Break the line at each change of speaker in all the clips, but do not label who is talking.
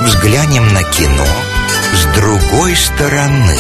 Взглянем на кино с другой стороны.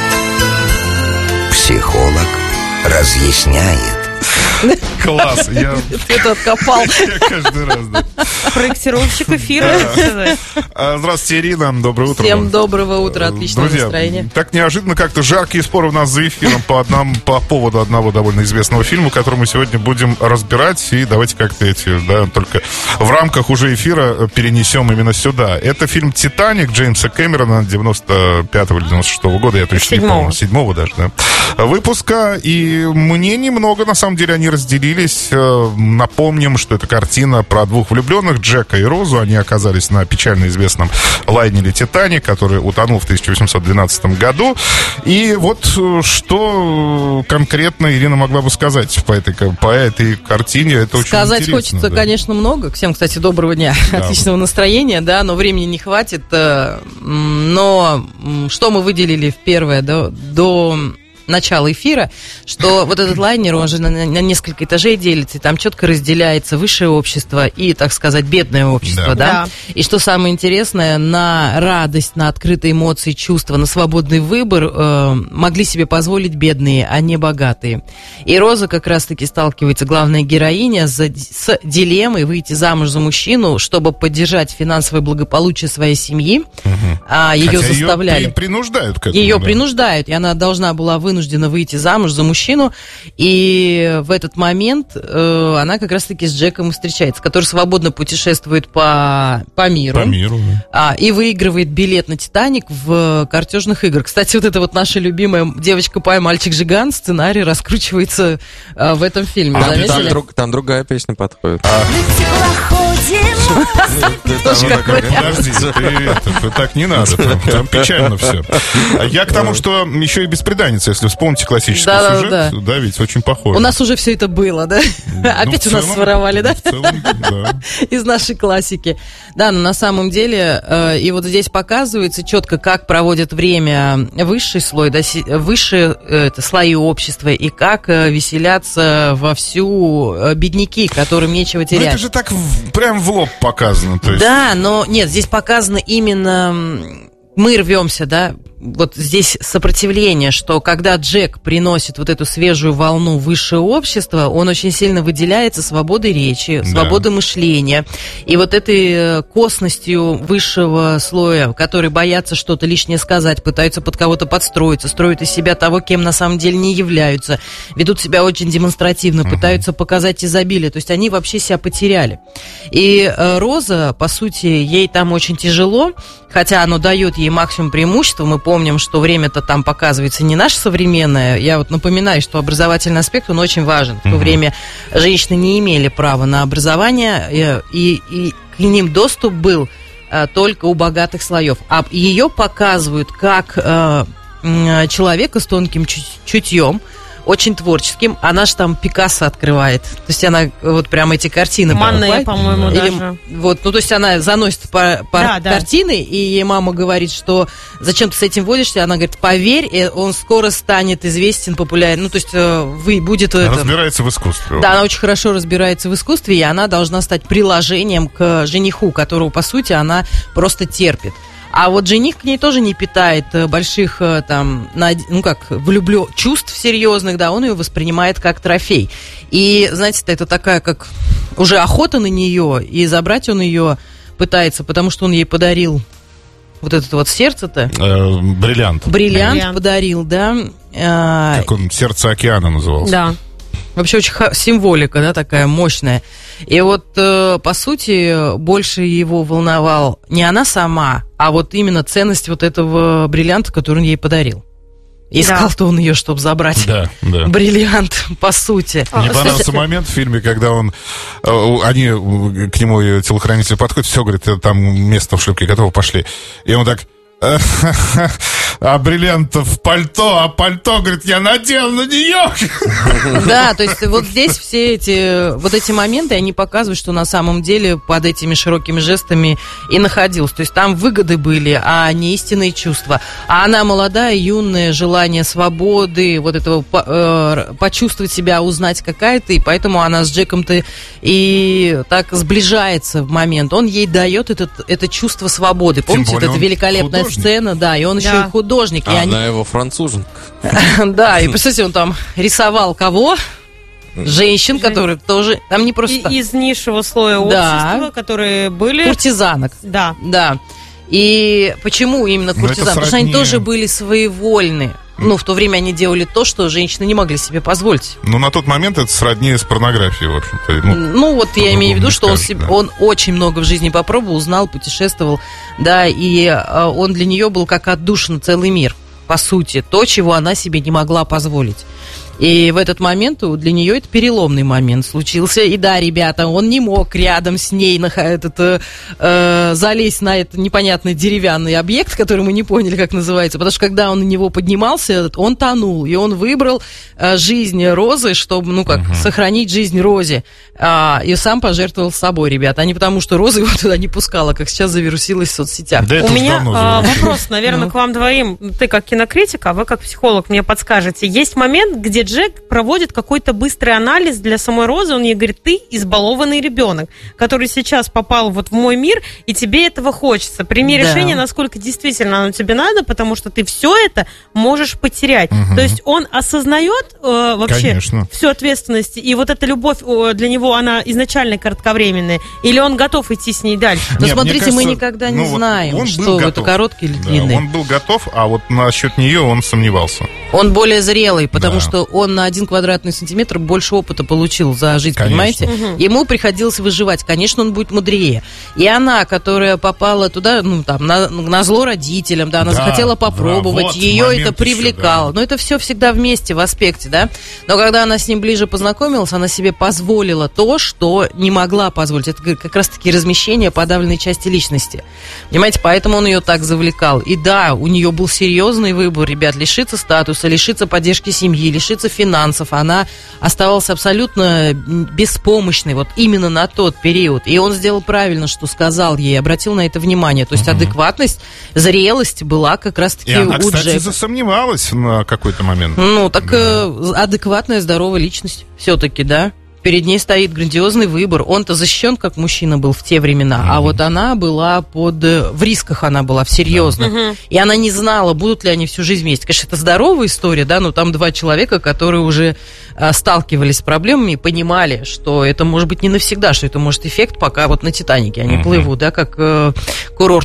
Психолог разъясняет.
Класс, я...
Ты это откопал.
Я каждый раз, да.
Проектировщик эфира.
Здравствуйте, Ирина, доброе утро.
Всем доброго утра, отличного настроения.
Так неожиданно как-то жаркие споры у нас за эфиром по поводу одного довольно известного фильма, который мы сегодня будем разбирать. И давайте как-то только в рамках уже эфира перенесем именно сюда. Это фильм «Титаник» Джеймса Кэмерона 95-го или 96-го года, я точно не помню, 7-го даже, да, выпуска. И мнений много, на самом деле, они разделились. Напомним, что это картина про двух влюбленных, Джека и Розу. Они оказались на печально известном лайнере «Титаник», который утонул в 1812 году. И вот что конкретно Ирина могла бы сказать по этой картине. Это очень
сказать
интересно.
Хочется, да, конечно, много. Всем, кстати, доброго дня, да. Отличного настроения, да, но времени не хватит. Но что мы выделили в первое, до начала эфира, что вот этот лайнер, он же на несколько этажей делится, и там четко разделяется высшее общество и, так сказать, бедное общество, да? И что самое интересное, на радость, на открытые эмоции, чувства, на свободный выбор могли себе позволить бедные, а не богатые. И Роза как раз-таки сталкивается, главная героиня, с дилеммой выйти замуж за мужчину, чтобы поддержать финансовое благополучие своей семьи. Ее заставляли.
Ее принуждают к этому.
Ее принуждают, и она должна была вынуждена выйти замуж за мужчину, и в этот момент она как раз-таки с Джеком встречается, который свободно путешествует по миру.
По миру, да.
И выигрывает билет на «Титаник» в картежных играх. Кстати, вот это вот наша любимая «Девочка Пай, мальчик Жиган», сценарий раскручивается в этом фильме.
Там другая песня подходит.
Подожди, так не надо, там печально все. Я к тому, что еще и «Бесприданница», если вспомните классический сюжет, да, ведь очень похоже.
У нас уже все это было, да? Опять у нас своровали, да?
В целом, да.
Из нашей классики. Да, но на самом деле, и вот здесь показывается четко, как проводят время высший слой, да, высшие слои общества, и как веселятся вовсю бедняки, которым нечего терять.
Ну, это же так прям в лоб показано. То есть...
Да, но нет, здесь показано именно... Мы рвемся, да, вот здесь сопротивление, что когда Джек приносит вот эту свежую волну в высшее общество, он очень сильно выделяется свободой речи, свободой мышления. И вот этой косностью высшего слоя, которые боятся что-то лишнее сказать, пытаются под кого-то подстроиться, строят из себя того, кем на самом деле не являются, ведут себя очень демонстративно, пытаются показать изобилие. То есть они вообще себя потеряли. И Роза, по сути, ей там очень тяжело, хотя оно дает ей максимум преимущества. Мы помним, что время-то там показывается не наше современное. Я вот напоминаю, что образовательный аспект, он очень важен. В то время женщины не имели права на образование, и к ним доступ был только у богатых слоев. А ее показывают как человека с тонким чутьем, очень творческим. Она же там Пикассо открывает. То есть она вот прям эти картины
Мане, по-моему, даже.
Вот, ну, то есть она заносит картины, и ей мама говорит, что зачем ты с этим водишься? Она говорит, поверь, он скоро станет известен, популярен. Ну, то есть будет...
Разбирается в искусстве.
Да, она очень хорошо разбирается в искусстве, и она должна стать приложением к жениху, которого, по сути, она просто терпит. А вот жених к ней тоже не питает больших там, чувств серьезных, да, он ее воспринимает как трофей. И, знаете, это такая, как уже охота на нее, и забрать он ее пытается, потому что он ей подарил вот это вот сердце-то.
Бриллиант.
Бриллиант подарил, да.
Как он, «Сердце океана» назывался.
Да. Вообще очень символика, да, такая мощная. И вот, по сути, больше его волновал не она сама, а вот именно ценность вот этого бриллианта, который он ей подарил. Искал-то он ее, чтобы забрать бриллиант, по сути.
Мне понравился момент в фильме, когда они к нему, телохранители, подходят, все, говорит, там место в шлюпке готово, пошли. И он так... А бриллиант в пальто, а пальто, говорит, я надел на нее.
Да, то есть вот здесь все эти моменты, они показывают, что на самом деле под этими широкими жестами и находился. То есть там выгоды были, а не истинные чувства. А она молодая, юная, желание свободы, вот этого почувствовать себя, узнать, какая ты, и поэтому она с Джеком-то и так сближается в момент. Он ей дает это чувство свободы. Помните, вот эта великолепная сцена, да, и он еще и художник.
А она его француженка.
Да, и представьте, он там рисовал кого? Женщин, которые тоже... Там не просто...
Из низшего слоя общества, которые были...
Куртизанок.
Да.
Да. И почему именно куртизанки? Потому что они тоже были своевольны. Ну, в то время они делали то, что женщины не могли себе позволить.
Ну, на тот момент это сродни с порнографией, в общем-то.
Ну вот я имею в виду, что он очень много в жизни попробовал, узнал, путешествовал, да, и он для нее был как отдушина, целый мир, по сути, то, чего она себе не могла позволить. И в этот момент для нее это переломный момент случился. И да, ребята, он не мог рядом с ней залезть на этот непонятный деревянный объект, который мы не поняли, как называется. Потому что когда он на него поднимался, он тонул. И он выбрал жизнь Розы, чтобы, сохранить жизнь Розе. И сам пожертвовал собой, ребята. А не потому, что Роза его туда не пускала, как сейчас завирусилась в соцсетях.
Да, у меня вопрос, наверное, к вам двоим. Ты как кинокритик, а вы как психолог мне подскажете. Есть момент, где Джек проводит какой-то быстрый анализ для самой Розы. Он ей говорит: ты избалованный ребенок, который сейчас попал вот в мой мир, и тебе этого хочется. Прими решение, насколько действительно оно тебе надо, потому что ты все это можешь потерять. То есть он осознает вообще всю ответственность, и вот эта любовь для него, она изначально кратковременная, или он готов идти с ней дальше?
Но смотрите, мы никогда не знаем, что это короткий или длинный.
Он был готов, а вот насчет нее он сомневался.
Он более зрелый, потому что он на 1 квадратный сантиметр больше опыта получил за жизнь, понимаете? Ему приходилось выживать. Конечно, он будет мудрее. И она, которая попала туда, на зло родителям, она захотела попробовать, ее это привлекало. Но это все всегда вместе в аспекте, да? Но когда она с ним ближе познакомилась, она себе позволила то, что не могла позволить. Это как раз-таки размещение подавленной части личности. Понимаете? Поэтому он ее так завлекал. И да, у нее был серьезный выбор, ребят, лишиться статуса, лишиться поддержки семьи, лишиться финансов. Она оставалась абсолютно беспомощной вот именно на тот период. И он сделал правильно, что сказал ей, обратил на это внимание. То есть адекватность, зрелость была как раз-таки у Джека. И она, кстати,
засомневалась на какой-то момент.
Адекватная, здоровая личность все-таки, да. Перед ней стоит грандиозный выбор. Он-то защищен, как мужчина был в те времена, а вот она была в рисках, она была в серьезных. И она не знала, будут ли они всю жизнь вместе. Конечно, это здоровая история, да, но там 2 человека, которые уже сталкивались с проблемами и понимали, что это может быть не навсегда, что это может эффект, пока вот на Титанике они плывут, да, как курортный